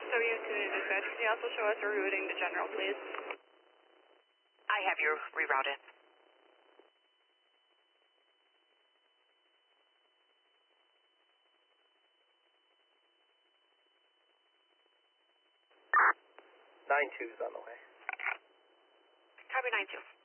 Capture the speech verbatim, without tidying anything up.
So you two dispatch, can you also show us rerouting to general, please? I have you rerouted. nine two's on the way. Copy nine two.